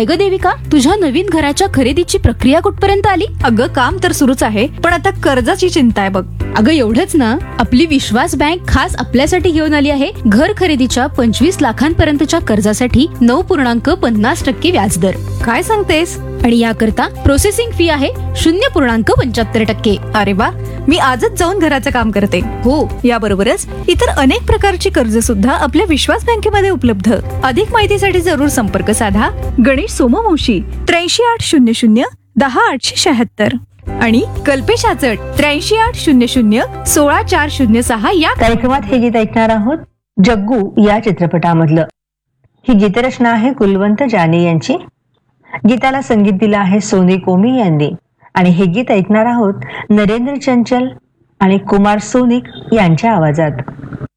काय ग देविका, तुझ्या नवीन घराच्या खरेदीची प्रक्रिया कुठपर्यंत आली? अगं काम तर सुरूच आहे, पण आता कर्जाची चिंता आहे बघ. अगं एवढंच ना, आपली विश्वास बँक खास आपल्यासाठी घेऊन आली आहे घर खरेदीच्या 25 लाखांपर्यंतच्या कर्जासाठी 9.50% व्याजदर. काय सांगतेस? आणि याकरता प्रोसेसिंग फी आहे 0.75%. अरे वा, मी आजच जाऊन घराचं काम करते. हो, याबरोबरच इतर अनेक प्रकारची कर्ज सुद्धा आपल्या विश्वास बँकेमध्ये उपलब्ध. अधिक माहितीसाठी जरूर संपर्क साधा गणेश सोमवंशी 8380010876 आणि कल्पेश आचट 8380016406 या कार्यक्रमात हे गीत ऐकणार आहोत जग्गू या चित्रपटामधलं. ही गीतरचना आहे कुलवंत जानी यांची. गीताला संगीत दिलं आहे सोनी कोमी यांनी. आणि हे गीत ऐकणार आहोत नरेंद्र चंचल आणि कुमार सोनिक यांच्या आवाजात.